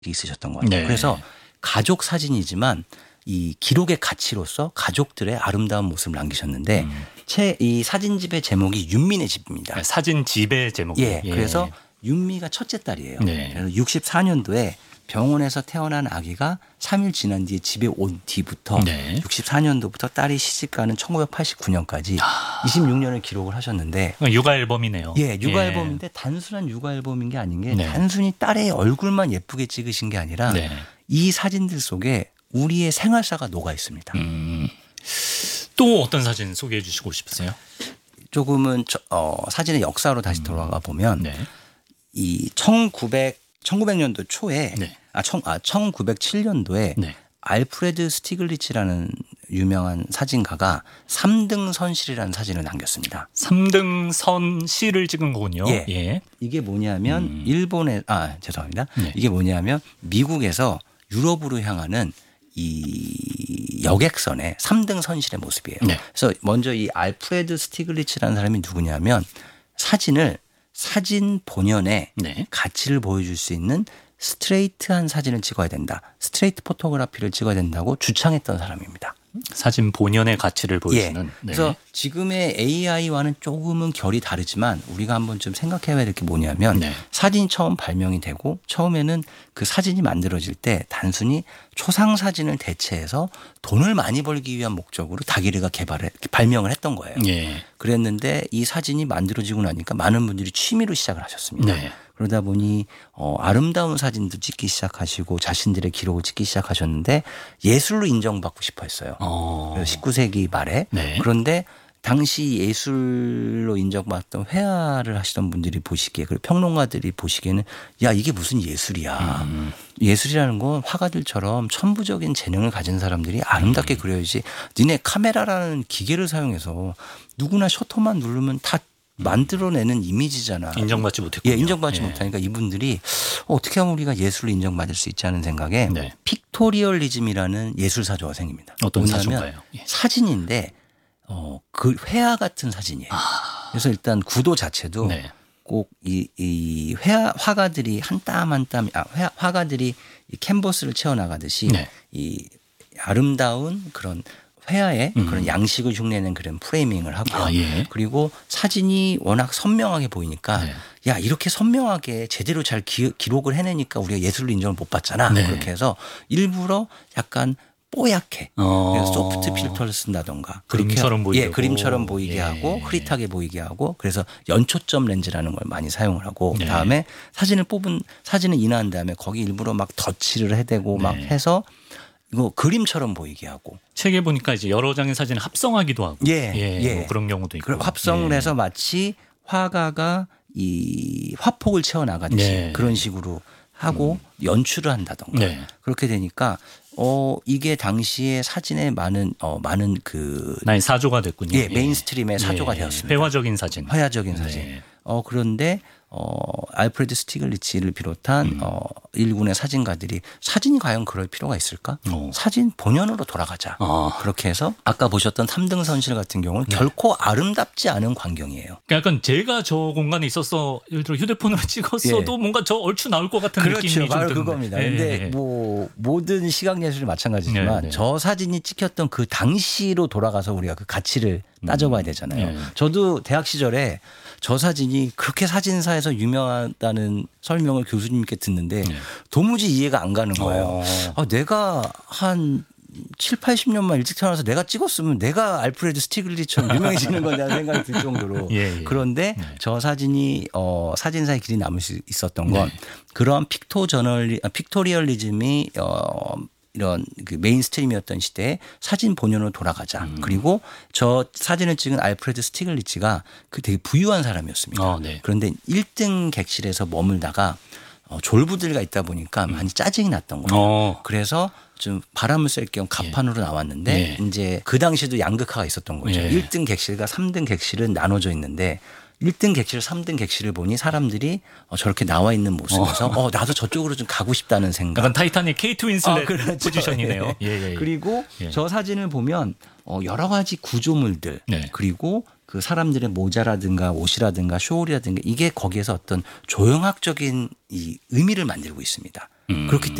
있으셨던 것 같아요. 그래서 가족 사진이지만 이 기록의 가치로서 가족들의 아름다운 모습을 남기셨는데 이 사진집의 제목이 윤미네 집입니다. 사진집의 제목이. 예. 그래서 윤미가 첫째 딸이에요. 그래서 64년도에 병원에서 태어난 아기가 3일 지난 뒤에 집에 온 뒤부터 64년도부터 딸이 시집가는 1989년까지 26년을 기록을 하셨는데 육아 앨범이네요. 예, 육아 앨범인데 단순한 육아 앨범인 게 아닌 게 단순히 딸의 얼굴만 예쁘게 찍으신 게 아니라 이 사진들 속에 우리의 생활사가 녹아 있습니다. 또 어떤 사진 소개해 주시고 싶으세요? 조금은 사진의 역사로 다시 돌아가 보면 이 1900년도 초에 1907년도에 알프레드 스티글리츠라는 유명한 사진가가 3등 선실이라는 사진을 남겼습니다. 3등 선실을 찍은 거군요. 예. 이게 뭐냐면 죄송합니다. 이게 뭐냐면 미국에서 유럽으로 향하는 이 여객선의 3등 선실의 모습이에요. 그래서 먼저 이 알프레드 스티글리츠라는 사람이 누구냐면 사진 본연의 가치를 보여줄 수 있는 스트레이트한 사진을 찍어야 된다. 스트레이트 포토그래피를 찍어야 된다고 주창했던 사람입니다. 사진 본연의 가치를 보여주는. 그래서 지금의 AI와는 조금은 결이 다르지만 우리가 한번 좀 생각해봐야 될 게 뭐냐면 사진이 처음 발명이 되고 처음에는 그 사진이 만들어질 때 단순히 초상 사진을 대체해서 돈을 많이 벌기 위한 목적으로 다기르가 발명을 했던 거예요. 그랬는데 이 사진이 만들어지고 나니까 많은 분들이 취미로 시작을 하셨습니다. 그러다 보니 아름다운 사진도 찍기 시작하시고 자신들의 기록을 찍기 시작하셨는데 예술로 인정받고 싶어 했어요. 19세기 말에. 그런데 당시 예술로 인정받던 회화를 하시던 분들이 보시기에 그리고 평론가들이 보시기에는 야 이게 무슨 예술이야. 예술이라는 건 화가들처럼 천부적인 재능을 가진 사람들이 아름답게 그려야지. 니네 카메라라는 기계를 사용해서 누구나 셔터만 누르면 다 만들어내는 이미지잖아. 인정받지 못했군요. 예, 인정받지 못하니까 이분들이 어떻게 하면 우리가 예술로 인정받을 수 있지 하는 생각에 픽토리얼리즘이라는 예술사조가 생깁니다. 어떤 사조가요? 사진인데 그 회화 같은 사진이에요. 그래서 일단 구도 자체도 꼭 이 화가들이 한 땀 한 땀 화가들이 이 캔버스를 채워나가듯이 이 아름다운 그런 회화의 그런 양식을 흉내내는 그런 프레이밍을 하고요. 그리고 사진이 워낙 선명하게 보이니까 야 이렇게 선명하게 제대로 잘 기록을 해내니까 우리가 예술로 인정을 못 받잖아. 그렇게 해서 일부러 약간 뽀얗게 그래서 소프트 필터를 쓴다던가 그림처럼 보이게 그림처럼 보이게 하고 흐릿하게 보이게 하고 그래서 연초점 렌즈라는 걸 많이 사용을 하고 그다음에 사진을 인화한 다음에 거기 일부러 막 덧칠을 해대고 막 해서 이거 그림처럼 보이게 하고 책에 보니까 이제 여러 장의 사진을 합성하기도 하고 뭐 그런 경우도 있고 합성을 해서 마치 화가가 이 화폭을 채워 나가듯이 그런 식으로 하고 연출을 한다던가 그렇게 되니까 이게 당시에 사진에 많은 나의 사조가 됐군요. 메인스트림의 사조가 되었습니다. 회화적인 사진. 그런데 알프레드 스티글리츠를 비롯한 일군의 사진가들이 사진이 과연 그럴 필요가 있을까? 사진 본연으로 돌아가자. 그렇게 해서 아까 보셨던 3등 선실 같은 경우는 결코 아름답지 않은 광경이에요. 약간 제가 저 공간에 있어서 예를 들어 휴대폰으로 찍었어도 뭔가 저 얼추 나올 것 같은 느낌이 좀 바로 그겁니다. 그런데 뭐 모든 시각 예술이 마찬가지지만 저 사진이 찍혔던 그 당시로 돌아가서 우리가 그 가치를 따져봐야 되잖아요. 저도 대학 시절에 저 사진이 그렇게 사진사에서 유명하다는 설명을 교수님께 듣는데 도무지 이해가 안 가는 거예요. 내가 한 7, 80년만 일찍 태어나서 내가 찍었으면 내가 알프레드 스티글리츠처럼 유명해지는 거냐는 생각이 들 정도로. 그런데 저 사진이 사진사의 길이 남을 수 있었던 건 그런 픽토리얼리즘이 이런 그 메인스트림이었던 시대에 사진 본연으로 돌아가자. 그리고 저 사진을 찍은 알프레드 스티글리츠가 그 되게 부유한 사람이었습니다. 그런데 1등 객실에서 머물다가 졸부들과 있다 보니까 많이 짜증이 났던 거예요. 그래서 좀 바람을 쐴 겸 갑판으로 나왔는데 이제 그 당시에도 양극화가 있었던 거죠. 1등 객실과 3등 객실은 나눠져 있는데 1등 객실, 3등 객실을 보니 사람들이 저렇게 나와 있는 모습에서 나도 저쪽으로 좀 가고 싶다는 생각. 약간 타이타닉 케이트 윈슬렛 포지션이네요. 그리고 저 사진을 보면 여러 가지 구조물들 그리고 그 사람들의 모자라든가 옷이라든가 쇼울이라든가 이게 거기에서 어떤 조형학적인 이 의미를 만들고 있습니다. 그렇기